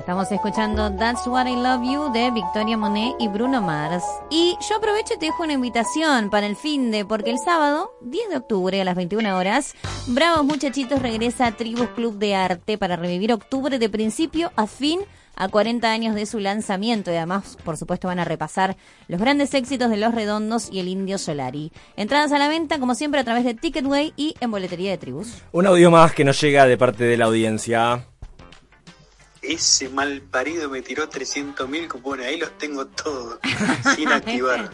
Estamos escuchando That's What I Love You de Victoria Monet y Bruno Mars. Y yo aprovecho y te dejo una invitación para el finde, porque el sábado, 10 de octubre a las 21 horas, Bravos Muchachitos regresa a Tribus Club de Arte para revivir octubre de principio a fin, a 40 años de su lanzamiento. Y además, por supuesto, van a repasar los grandes éxitos de Los Redondos y el Indio Solari. Entradas a la venta, como siempre, a través de Ticketway y en boletería de Tribus. Un audio más que nos llega de parte de la audiencia. Ese malparido me tiró 300.000 cupones, ahí los tengo todos, sin activar.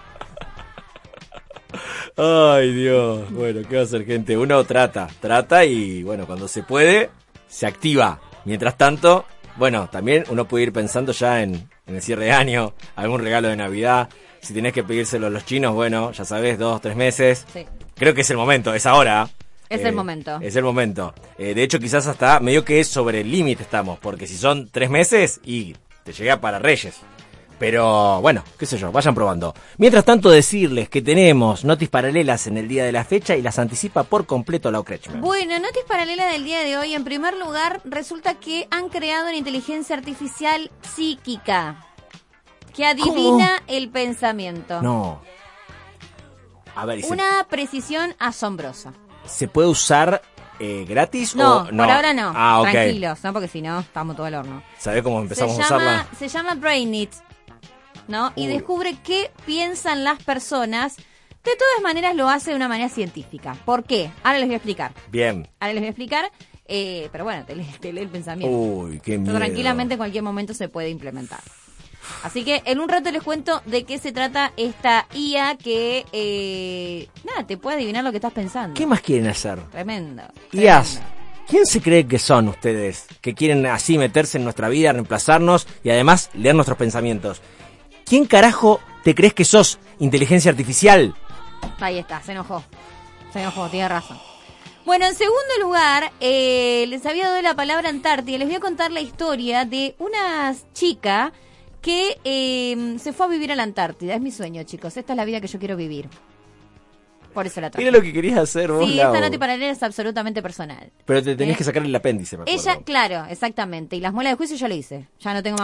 Ay, Dios. Bueno, ¿qué va a hacer, gente? Uno trata y, bueno, cuando se puede, se activa. Mientras tanto, bueno, también uno puede ir pensando ya en el cierre de año, algún regalo de Navidad. Si tenés que pedírselo a los chinos, bueno, ya sabés, 2-3 meses. Sí. Creo que es el momento, es ahora. Es el momento. Es el momento. De hecho, quizás hasta medio que sobre el límite estamos, porque si son 3 meses y te llega para Reyes. Pero bueno, qué sé yo, vayan probando. Mientras tanto, decirles que tenemos notis paralelas en el día de la fecha y las anticipa por completo Lau Kretschmer. Bueno, notis paralela del día de hoy. En primer lugar, resulta que han creado una inteligencia artificial psíquica que adivina el pensamiento. No. A ver, Una precisión asombrosa. ¿Se puede usar gratis No, o no? por ahora no. Ah, ok. Tranquilos, ¿no? Porque si no, estamos todo al horno. ¿Sabés cómo empezamos a usarla? Se llama Brainit, ¿no? Y descubre qué piensan las personas. De todas maneras lo hace de una manera científica. ¿Por qué? Ahora les voy a explicar. Bien. Pero bueno, te lee el pensamiento. Uy, qué miedo. Tranquilamente en cualquier momento se puede implementar. Así que en un rato les cuento de qué se trata esta IA que, te puede adivinar lo que estás pensando. ¿Qué más quieren hacer? Tremendo. IAs, ¿quién se cree que son ustedes? Que quieren así meterse en nuestra vida, reemplazarnos y además leer nuestros pensamientos. ¿Quién carajo te crees que sos? ¿Inteligencia artificial? Ahí está, se enojó, tiene razón. Bueno, en segundo lugar, les había dado la palabra Antártida. Les voy a contar la historia de una chica que se fue a vivir a la Antártida. Es mi sueño, chicos. Esta es la vida que yo quiero vivir. Por eso la traje. Mira lo que querías hacer vos, Sí, Lau. esta nota paralela es absolutamente personal. Pero te tenés que sacar el apéndice, me acuerdo. Ella, claro, exactamente. Y las muelas de juicio ya lo hice. Ya no tengo más